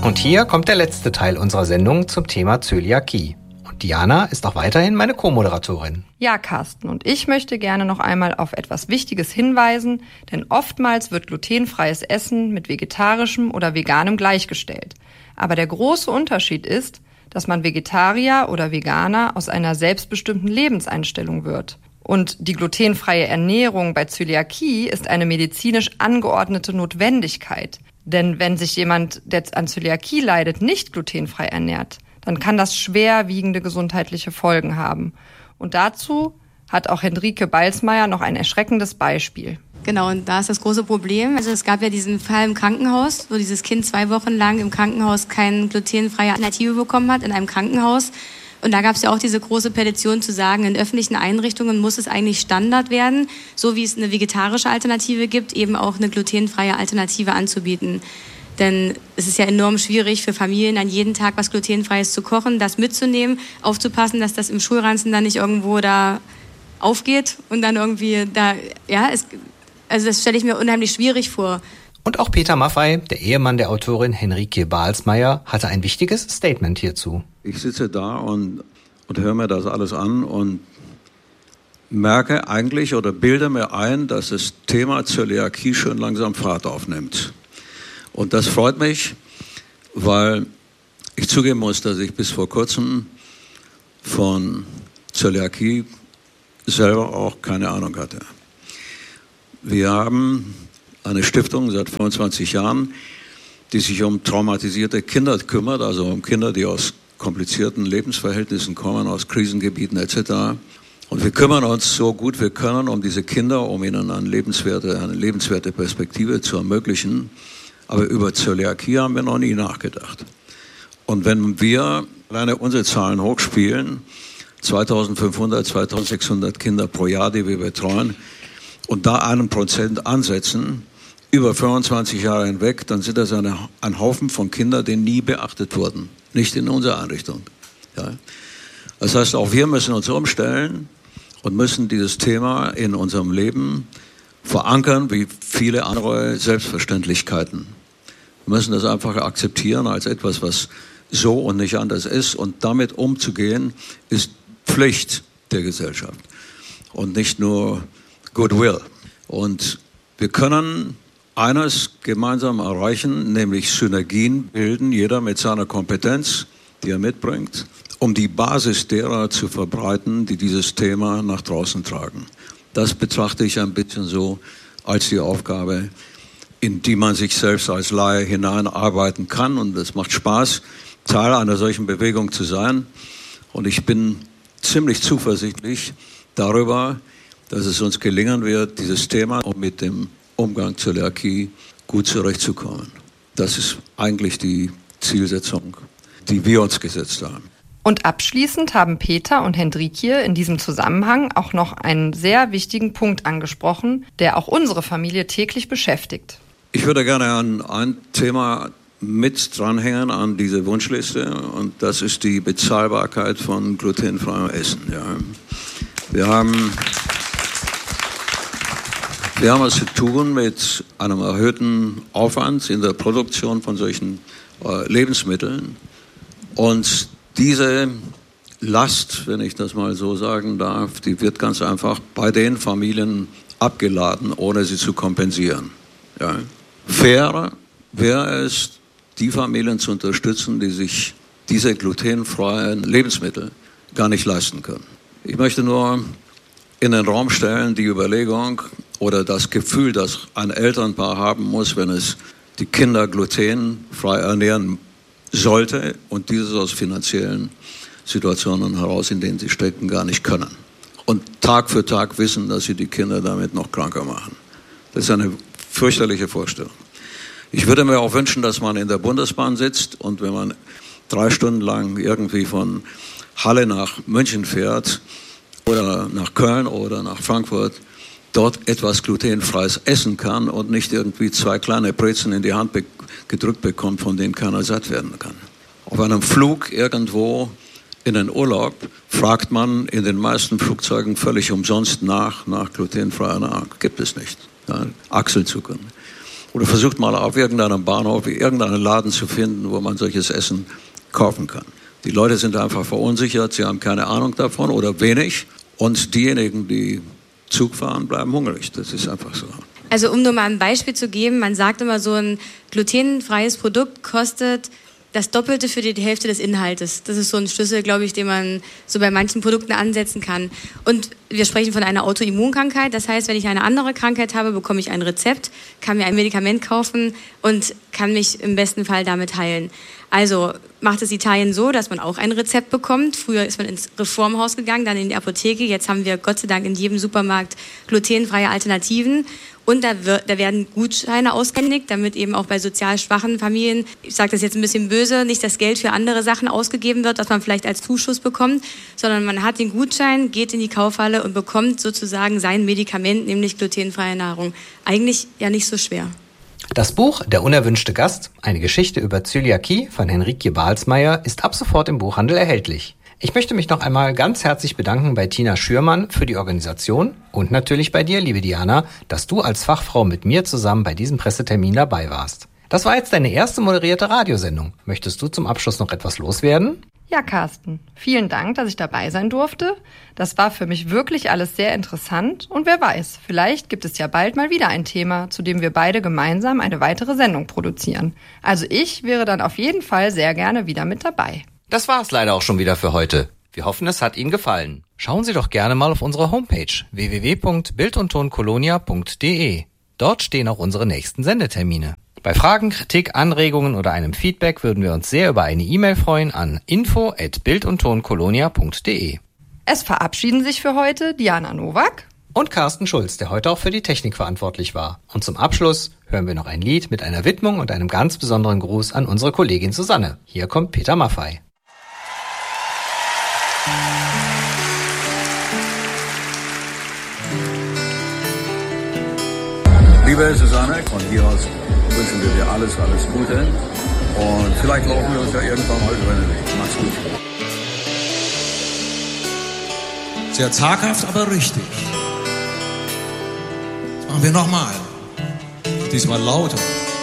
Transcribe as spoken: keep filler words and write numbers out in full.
Und hier kommt der letzte Teil unserer Sendung zum Thema Zöliakie. Und Diana ist auch weiterhin meine Co-Moderatorin. Ja, Carsten, und ich möchte gerne noch einmal auf etwas Wichtiges hinweisen, denn oftmals wird glutenfreies Essen mit vegetarischem oder veganem gleichgestellt. Aber der große Unterschied ist, dass man Vegetarier oder Veganer aus einer selbstbestimmten Lebenseinstellung wird. Und die glutenfreie Ernährung bei Zöliakie ist eine medizinisch angeordnete Notwendigkeit. Denn wenn sich jemand, der an Zöliakie leidet, nicht glutenfrei ernährt, dann kann das schwerwiegende gesundheitliche Folgen haben. Und dazu hat auch Henrike Balsmeier noch ein erschreckendes Beispiel. Genau, und da ist das große Problem. Also es gab ja diesen Fall im Krankenhaus, wo dieses Kind zwei Wochen lang im Krankenhaus keine glutenfreie Alternative bekommen hat, in einem Krankenhaus. Und da gab es ja auch diese große Petition zu sagen, in öffentlichen Einrichtungen muss es eigentlich Standard werden, so wie es eine vegetarische Alternative gibt, eben auch eine glutenfreie Alternative anzubieten. Denn es ist ja enorm schwierig für Familien, an jeden Tag was Glutenfreies zu kochen, das mitzunehmen, aufzupassen, dass das im Schulranzen dann nicht irgendwo da aufgeht und dann irgendwie da, ja, es, also das stelle ich mir unheimlich schwierig vor. Und auch Peter Maffay, der Ehemann der Autorin Henrike Balsmeier, hatte ein wichtiges Statement hierzu. Ich sitze da und, und höre mir das alles an und merke eigentlich oder bilde mir ein, dass das Thema Zöliakie schon langsam Fahrt aufnimmt. Und das freut mich, weil ich zugeben muss, dass ich bis vor kurzem von Zöliakie selber auch keine Ahnung hatte. Wir haben eine Stiftung seit fünfundzwanzig Jahren, die sich um traumatisierte Kinder kümmert, also um Kinder, die aus komplizierten Lebensverhältnissen kommen, aus Krisengebieten et cetera. Und wir kümmern uns so gut wir können um diese Kinder, um ihnen eine lebenswerte, eine lebenswerte Perspektive zu ermöglichen. Aber über Zöliakie haben wir noch nie nachgedacht. Und wenn wir alleine unsere Zahlen hochspielen, zweitausendfünfhundert, zweitausendsechshundert Kinder pro Jahr, die wir betreuen, und da einen Prozent ansetzen, über fünfundzwanzig Jahre hinweg, dann sind das eine, ein Haufen von Kindern, die nie beachtet wurden. Nicht in unserer Einrichtung. Ja. Das heißt, auch wir müssen uns umstellen und müssen dieses Thema in unserem Leben verankern, wie viele andere Selbstverständlichkeiten. Wir müssen das einfach akzeptieren als etwas, was so und nicht anders ist. Und damit umzugehen, ist Pflicht der Gesellschaft und nicht nur Goodwill. Und wir können eines gemeinsam erreichen, nämlich Synergien bilden, jeder mit seiner Kompetenz, die er mitbringt, um die Basis derer zu verbreiten, die dieses Thema nach draußen tragen. Das betrachte ich ein bisschen so als die Aufgabe, in die man sich selbst als Laie hineinarbeiten kann. Und es macht Spaß, Teil einer solchen Bewegung zu sein. Und ich bin ziemlich zuversichtlich darüber, dass es uns gelingen wird, dieses Thema mit dem Umgang Zöliakie gut zurechtzukommen. Das ist eigentlich die Zielsetzung, die wir uns gesetzt haben. Und abschließend haben Peter und Henrike in diesem Zusammenhang auch noch einen sehr wichtigen Punkt angesprochen, der auch unsere Familie täglich beschäftigt. Ich würde gerne an ein Thema mit dranhängen an diese Wunschliste, und das ist die Bezahlbarkeit von glutenfreiem Essen. Ja. Wir haben... Wir haben es zu tun mit einem erhöhten Aufwand in der Produktion von solchen äh, Lebensmitteln. Und diese Last, wenn ich das mal so sagen darf, die wird ganz einfach bei den Familien abgeladen, ohne sie zu kompensieren. Ja. Fair wäre es, die Familien zu unterstützen, die sich diese glutenfreien Lebensmittel gar nicht leisten können. Ich möchte nur in den Raum stellen die Überlegung oder das Gefühl, das ein Elternpaar haben muss, wenn es die Kinder glutenfrei ernähren sollte und dieses aus finanziellen Situationen heraus, in denen sie stecken, gar nicht können. Und Tag für Tag wissen, dass sie die Kinder damit noch kranker machen. Das ist eine fürchterliche Vorstellung. Ich würde mir auch wünschen, dass man in der Bundesbahn sitzt und wenn man drei Stunden lang irgendwie von Halle nach München fährt oder nach Köln oder nach Frankfurt, dort etwas glutenfreies essen kann und nicht irgendwie zwei kleine Brezen in die Hand be- gedrückt bekommt, von denen keiner satt werden kann. Auf einem Flug irgendwo in den Urlaub fragt man in den meisten Flugzeugen völlig umsonst nach, nach glutenfreier Nahrung. Gibt es nicht. Ja, Achselzuckern. Oder versucht mal auf irgendeinem Bahnhof irgendeinen Laden zu finden, wo man solches Essen kaufen kann. Die Leute sind einfach verunsichert, sie haben keine Ahnung davon oder wenig. Und diejenigen, die Zug fahren, bleiben hungrig. Das ist einfach so. Also um nur mal ein Beispiel zu geben, man sagt immer, so ein glutenfreies Produkt kostet das Doppelte für die Hälfte des Inhaltes. Das ist so ein Schlüssel, glaube ich, den man so bei manchen Produkten ansetzen kann. Und wir sprechen von einer Autoimmunkrankheit. Das heißt, wenn ich eine andere Krankheit habe, bekomme ich ein Rezept, kann mir ein Medikament kaufen und kann mich im besten Fall damit heilen. Also macht es Italien so, dass man auch ein Rezept bekommt. Früher ist man ins Reformhaus gegangen, dann in die Apotheke. Jetzt haben wir Gott sei Dank in jedem Supermarkt glutenfreie Alternativen. Und da, wird, da werden Gutscheine ausgehändigt, damit eben auch bei sozial schwachen Familien, ich sage das jetzt ein bisschen böse, nicht das Geld für andere Sachen ausgegeben wird, was man vielleicht als Zuschuss bekommt, sondern man hat den Gutschein, geht in die Kaufhalle und bekommt sozusagen sein Medikament, nämlich glutenfreie Nahrung. Eigentlich ja nicht so schwer. Das Buch Der unerwünschte Gast, eine Geschichte über Zöliakie von Henrikje Balsmeier ist ab sofort im Buchhandel erhältlich. Ich möchte mich noch einmal ganz herzlich bedanken bei Tina Schürmann für die Organisation und natürlich bei dir, liebe Diana, dass du als Fachfrau mit mir zusammen bei diesem Pressetermin dabei warst. Das war jetzt deine erste moderierte Radiosendung. Möchtest du zum Abschluss noch etwas loswerden? Ja, Carsten, vielen Dank, dass ich dabei sein durfte. Das war für mich wirklich alles sehr interessant und wer weiß, vielleicht gibt es ja bald mal wieder ein Thema, zu dem wir beide gemeinsam eine weitere Sendung produzieren. Also ich wäre dann auf jeden Fall sehr gerne wieder mit dabei. Das war's leider auch schon wieder für heute. Wir hoffen, es hat Ihnen gefallen. Schauen Sie doch gerne mal auf unsere Homepage w w w punkt bild und ton kolonia punkt d e. Dort stehen auch unsere nächsten Sendetermine. Bei Fragen, Kritik, Anregungen oder einem Feedback würden wir uns sehr über eine E-Mail freuen an info at bild und ton kolonia punkt d e. Es verabschieden sich für heute Diana Nowak und Carsten Schulz, der heute auch für die Technik verantwortlich war. Und zum Abschluss hören wir noch ein Lied mit einer Widmung und einem ganz besonderen Gruß an unsere Kollegin Susanne. Hier kommt Peter Maffay. Liebe Susanne, von hier aus wünschen wir dir alles, alles Gute. Und vielleicht laufen wir uns ja irgendwann mal über den Weg. Mach's gut. Sehr zaghaft, aber richtig. Das machen wir nochmal. Diesmal lauter.